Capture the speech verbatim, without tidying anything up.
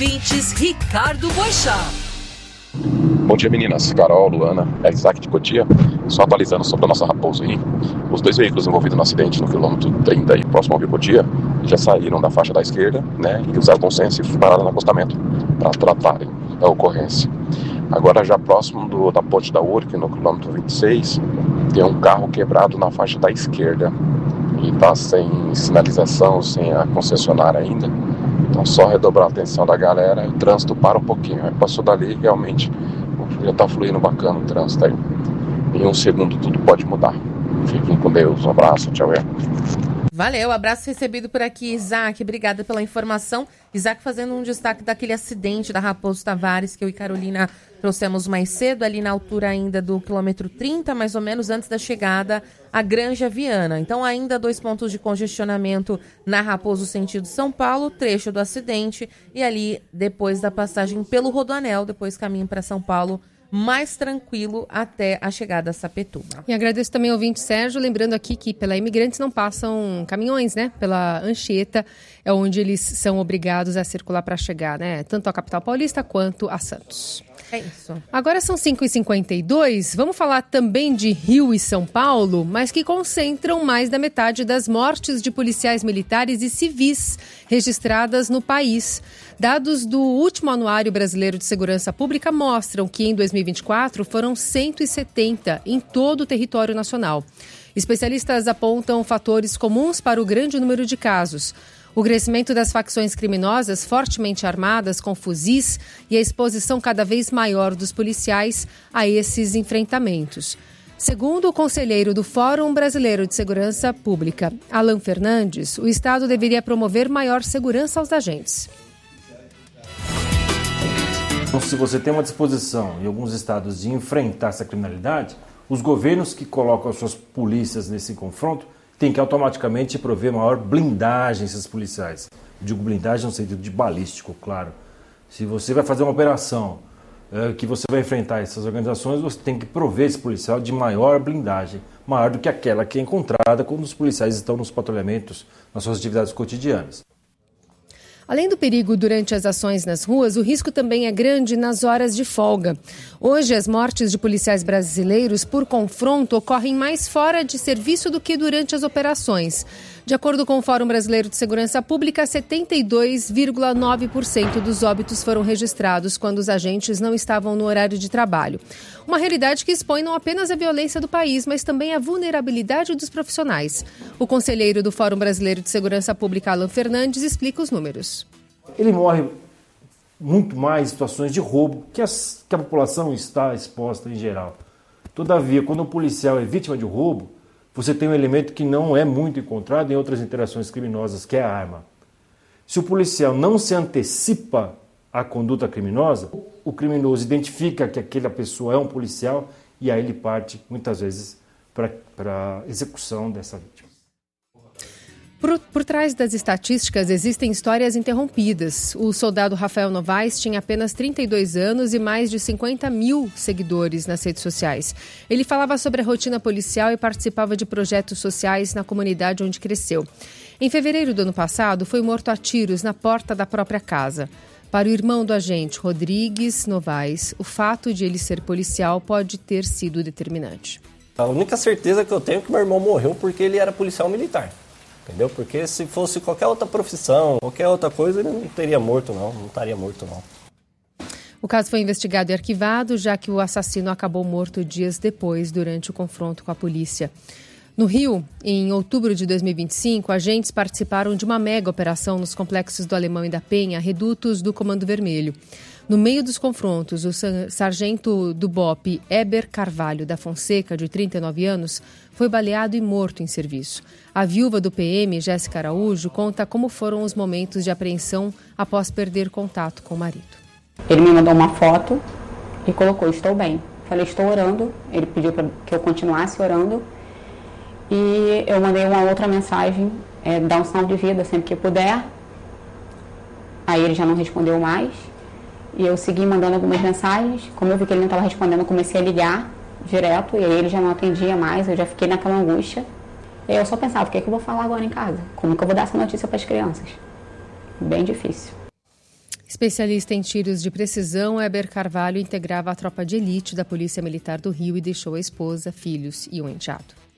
ouvintes Ricardo Boixá. Bom dia, meninas. Carol, Luana, é Isaac de Cotia. Só atualizando sobre a nossa Raposo aí. Os dois veículos envolvidos no acidente no quilômetro trinta aí, próximo ao Rio Cotia, já saíram da faixa da esquerda, né, e usaram bom senso e pararam no acostamento para tratarem da ocorrência. Agora, já próximo do, da ponte da Urque, no quilômetro vinte e seis, tem um carro quebrado na faixa da esquerda e está sem sinalização, sem a concessionária ainda. Então, só redobrar a atenção da galera, o trânsito para um pouquinho. Aí passou dali, realmente, já está fluindo bacana o trânsito aí. Em um segundo tudo pode mudar. Fiquem com Deus, um abraço, tchau. Valeu, abraço recebido por aqui, Isaac, obrigada pela informação. Isaac fazendo um destaque daquele acidente da Raposo Tavares que eu e Carolina trouxemos mais cedo, ali na altura ainda do quilômetro trinta, mais ou menos antes da chegada à Granja Viana. Então ainda dois pontos de congestionamento na Raposo sentido São Paulo, trecho do acidente, e ali depois da passagem pelo Rodoanel, depois caminho para São Paulo, mais tranquilo até a chegada a Sapetúbal. E agradeço também ao ouvinte Sérgio, lembrando aqui que pela Imigrantes não passam caminhões, né? Pela Anchieta, é onde eles são obrigados a circular para chegar, né? Tanto à capital paulista quanto a Santos. É isso. Agora são cinco e cinquenta e dois, vamos falar também de Rio e São Paulo, mas que concentram mais da metade das mortes de policiais militares e civis registradas no país. Dados do último Anuário Brasileiro de Segurança Pública mostram que em dois mil e vinte e quatro foram cento e setenta em todo o território nacional. Especialistas apontam fatores comuns para o grande número de casos: o crescimento das facções criminosas fortemente armadas com fuzis e a exposição cada vez maior dos policiais a esses enfrentamentos. Segundo o conselheiro do Fórum Brasileiro de Segurança Pública, Alan Fernandes, o Estado deveria promover maior segurança aos agentes. Então, se você tem uma disposição em alguns estados de enfrentar essa criminalidade, os governos que colocam as suas polícias nesse confronto têm que automaticamente prover maior blindagem a esses policiais. Eu digo blindagem no sentido de balístico, claro. Se você vai fazer uma operação é, que você vai enfrentar essas organizações, você tem que prover esse policial de maior blindagem, maior do que aquela que é encontrada quando os policiais estão nos patrulhamentos, nas suas atividades cotidianas. Além do perigo durante as ações nas ruas, o risco também é grande nas horas de folga. Hoje, as mortes de policiais brasileiros por confronto ocorrem mais fora de serviço do que durante as operações. De acordo com o Fórum Brasileiro de Segurança Pública, setenta e dois vírgula nove por cento dos óbitos foram registrados quando os agentes não estavam no horário de trabalho. Uma realidade que expõe não apenas a violência do país, mas também a vulnerabilidade dos profissionais. O conselheiro do Fórum Brasileiro de Segurança Pública, Alan Fernandes, explica os números. Ele morre muito mais em situações de roubo que, as, que a população está exposta em geral. Todavia, quando o policial é vítima de roubo, você tem um elemento que não é muito encontrado em outras interações criminosas, que é a arma. Se o policial não se antecipa à conduta criminosa, o criminoso identifica que aquela pessoa é um policial e aí ele parte, muitas vezes, para a execução dessa vítima. Por, por trás das estatísticas existem histórias interrompidas. O soldado Rafael Novaes tinha apenas trinta e dois anos e mais de cinquenta mil seguidores nas redes sociais. Ele falava sobre a rotina policial e participava de projetos sociais na comunidade onde cresceu. Em fevereiro do ano passado, foi morto a tiros na porta da própria casa. Para o irmão do agente, Rodrigues Novaes, o fato de ele ser policial pode ter sido determinante. A única certeza que eu tenho é que meu irmão morreu porque ele era policial militar. Entendeu? Porque se fosse qualquer outra profissão, qualquer outra coisa, ele não teria morto, não. Não estaria morto, não. O caso foi investigado e arquivado, já que o assassino acabou morto dias depois, durante o confronto com a polícia. No Rio, em outubro de dois mil e vinte e cinco, agentes participaram de uma mega operação nos complexos do Alemão e da Penha, redutos do Comando Vermelho. No meio dos confrontos, o sargento do B O P, Eber Carvalho da Fonseca, de trinta e nove anos, foi baleado e morto em serviço. A viúva do P M, Jéssica Araújo, conta como foram os momentos de apreensão após perder contato com o marido. Ele me mandou uma foto e colocou, estou bem. Falei, estou orando. Ele pediu para que eu continuasse orando. E eu mandei uma outra mensagem, é, dar um sinal de vida sempre que puder. Aí ele já não respondeu mais. E eu segui mandando algumas mensagens. Como eu vi que ele não estava respondendo, eu comecei a ligar direto. E aí ele já não atendia mais, eu já fiquei naquela angústia. E aí eu só pensava, o que é que eu vou falar agora em casa? Como que eu vou dar essa notícia para as crianças? Bem difícil. Especialista em tiros de precisão, Heber Carvalho integrava a tropa de elite da Polícia Militar do Rio e deixou a esposa, filhos e um enteado.